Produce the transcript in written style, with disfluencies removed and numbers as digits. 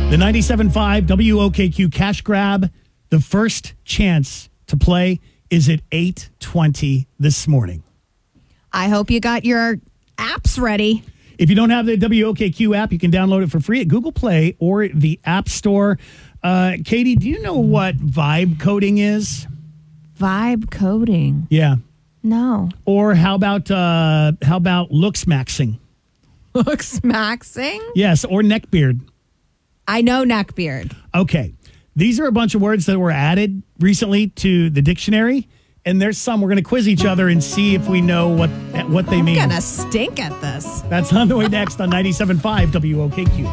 The 97.5 WOKQ cash grab, the first chance to play is at 8:20 this morning. I hope you got your apps ready. If you don't have the WOKQ app, you can download it for free at Google Play or the App Store. Katie, do you know what vibe coding is? Vibe coding. Yeah. No. Or how about looks maxing? Looks maxing? Yes, or neckbeard. I know neckbeard. Okay. These are a bunch of words that were added recently to the dictionary, and there's some we're going to quiz each other and see if we know what they mean. I'm going to stink at this. That's on the way next on 97.5 WOKQ.